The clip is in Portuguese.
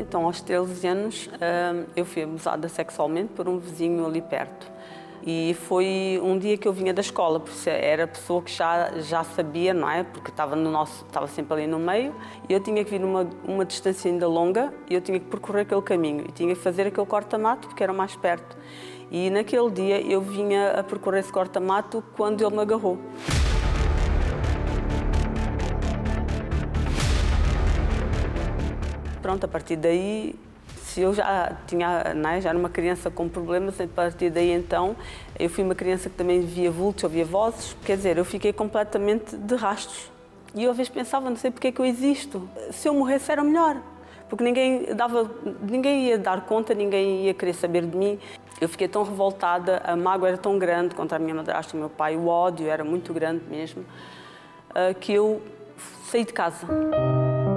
Então, aos 13 anos, eu fui abusada sexualmente por um vizinho ali perto. E foi um dia que eu vinha da escola, porque era a pessoa que já sabia, não é? Porque estava sempre ali no meio, e eu tinha que vir uma distância ainda longa, e eu tinha que percorrer aquele caminho, e tinha que fazer aquele corta-mato, porque era mais perto. E naquele dia eu vinha a percorrer esse corta-mato quando ele me agarrou. Pronto, a partir daí, se eu já tinha, não é, já era uma criança com problemas, a partir daí então, eu fui uma criança que também via vultos, ouvia vozes, quer dizer, eu fiquei completamente de rastros. E eu às vezes pensava, não sei porque é que eu existo. Se eu morresse era melhor, porque ninguém ia dar conta, ninguém ia querer saber de mim. Eu fiquei tão revoltada, a mágoa era tão grande contra a minha madrasta e o meu pai, o ódio era muito grande mesmo, que eu saí de casa.